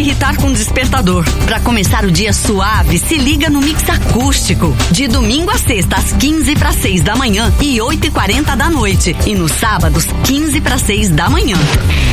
irritar com despertador. Pra começar o dia suave, se liga no Mix Acústico. De domingo a sexta, às 15:06 da manhã e 8:40 da noite. E nos sábados, 15:06 da manhã.